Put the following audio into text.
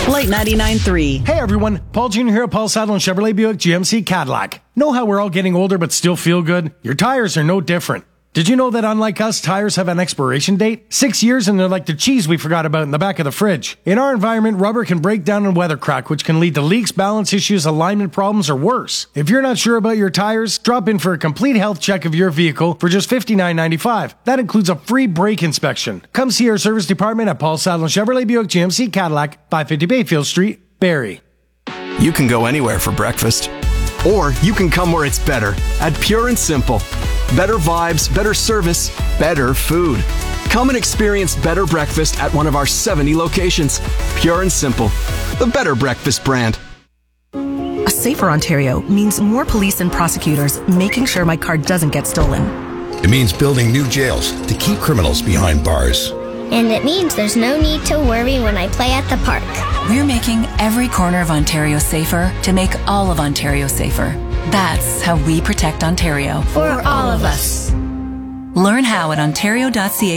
Late 99.3. Hey everyone, Paul Jr. here at Paul Saddle and Chevrolet Buick GMC Cadillac. Know how we're all getting older but still feel good? Your tires are no different. Did you know that unlike us, tires have an expiration date? 6 years and they're like the cheese we forgot about in the back of the fridge. In our environment, rubber can break down and weather crack, which can lead to leaks, balance issues, alignment problems, or worse. If you're not sure about your tires, drop in for a complete health check of your vehicle for just $59.95. That includes a free brake inspection. Come see our service department at Paul Saddle and Chevrolet Buick GMC Cadillac, 550 Bayfield Street, Barrie. You can go anywhere for breakfast. Or you can come where it's better at Pure and Simple. Better vibes, better service, better food. Come and experience better breakfast at one of our 70 locations. Pure and Simple, the better breakfast brand. A safer Ontario means more police and prosecutors making sure my car doesn't get stolen. It means building new jails to keep criminals behind bars. And it means there's no need to worry when I play at the park. We're making every corner of Ontario safer to make all of Ontario safer. That's how we protect Ontario. For all of us. Learn how at ontario.ca.